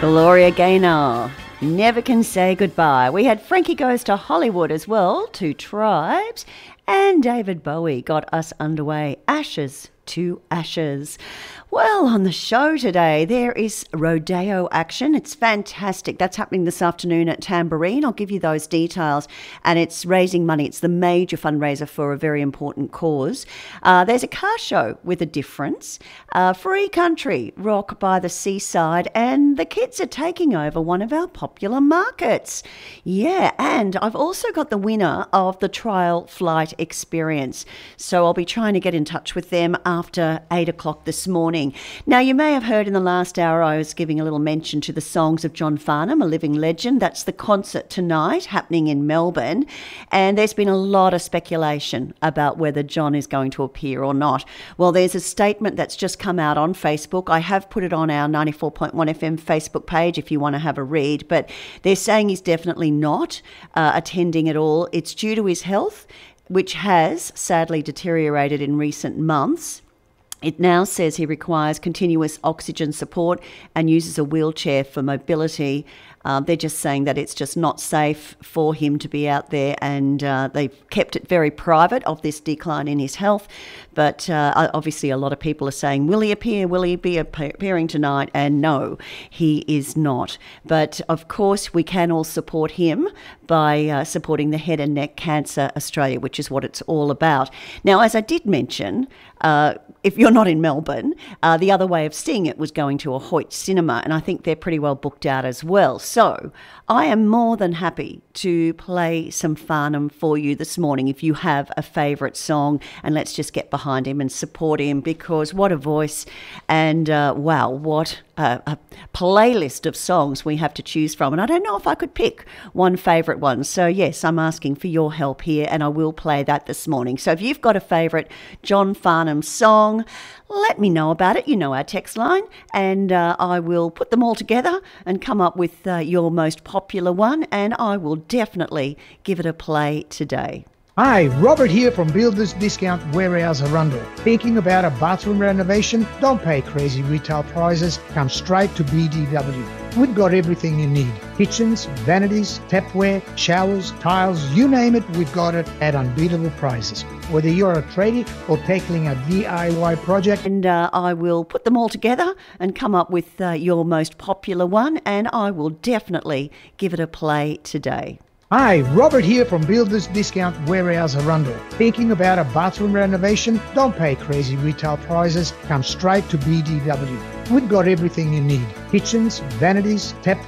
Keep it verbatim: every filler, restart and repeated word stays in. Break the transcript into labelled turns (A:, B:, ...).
A: Gloria Gaynor, Never Can Say Goodbye. We had Frankie Goes to Hollywood as well, Two Tribes, and David Bowie got us underway, Ashes to Ashes. Well, on the show today, there is rodeo action. It's fantastic. That's happening this afternoon at Tamborine. I'll give you those details. And it's raising money. It's the major fundraiser for a very important cause. Uh, there's a car show with a difference. Uh, free country, rock by the seaside. And the kids are taking over one of our popular markets. Yeah, and I've also got the winner of the trial flight experience. So I'll be trying to get in touch with them after eight o'clock this morning. Now, you may have heard in the last hour I was giving a little mention to the songs of John Farnham, a living legend. That's the concert tonight happening in Melbourne. And there's been a lot of speculation about whether John is going to appear or not. Well, there's a statement that's just come out on Facebook. I have put it on our ninety-four point one F M Facebook page if you want to have a read. But they're saying he's definitely not uh, attending at all. It's due to his health, which has sadly deteriorated in recent months. It now says he requires continuous oxygen support and uses a wheelchair for mobility. Uh, they're just saying that it's just not safe for him to be out there, and uh, they've kept it very private of this decline in his health. But uh, obviously a lot of people are saying, will he appear? Will he be appearing tonight? And no, he is not. But of course, we can all support him by uh, supporting the Head and Neck Cancer Australia, which is what it's all about. Now, as I did mention, uh, if you're not in Melbourne, uh, the other way of seeing it was going to a Hoyt cinema, and I think they're pretty well booked out as well. So I am more than happy to play some Farnham for you this morning if you have a favourite song, and let's just get behind him and support him, because what a voice, and uh, wow, what a, a playlist of songs we have to choose from. And I don't know if I could pick one favourite one. So yes, I'm asking for your help here, and I will play that this morning. So if you've got a favourite John Farnham song, let me know about it. You know our text line, and uh, I will put them all together and come up with uh, your most popular one, and I will definitely give it a play today.
B: Hi, Robert here from Builders Discount Warehouse Arundel. Thinking about a bathroom renovation? Don't pay crazy retail prices. Come straight to B D W. We've got everything you need. Kitchens, vanities, tapware, showers, tiles, you name it, we've got it at unbeatable prices. Whether you're a tradie or tackling a D I Y project.
A: And uh, I will put them all together and come up with uh, your most popular one, and I will definitely give it a play today.
B: Hi, Robert here from Builders Discount Warehouse Arundel. Thinking about a bathroom renovation? Don't pay crazy retail prices. Come straight to B D W. We've got everything you need. Kitchens, vanities, tap